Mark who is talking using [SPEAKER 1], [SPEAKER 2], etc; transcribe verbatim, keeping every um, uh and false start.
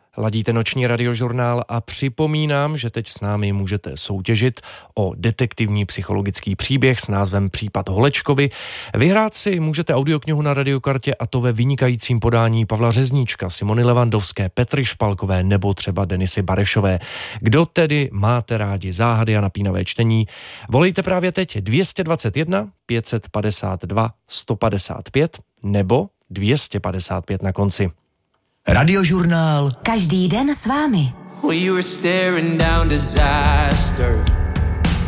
[SPEAKER 1] Ladíte noční radiožurnál a připomínám, že teď s námi můžete soutěžit o detektivní psychologický příběh s názvem Případ Holečkovi. Vyhrát si můžete audioknihu na radiokartě, a to ve vynikajícím podání Pavla Řezníčka, Simony Levandovské, Petry Špalkové nebo třeba Denisy Barešové. Kdo tedy máte rádi záhady a napínavé čtení? Volejte právě teď dvě stě dvacet jedna pět set padesát dva sto padesát pět nebo dvě stě padesát pět na konci.
[SPEAKER 2] Radiožurnál.
[SPEAKER 3] Každý den s vámi.
[SPEAKER 4] We were staring down disaster.